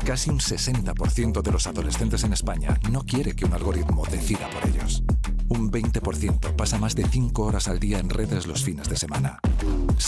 Casi un 60% de los adolescentes en España no quiere que un algoritmo decida por ellos. Un 20% pasa más de 5 horas al día en redes los fines de semana.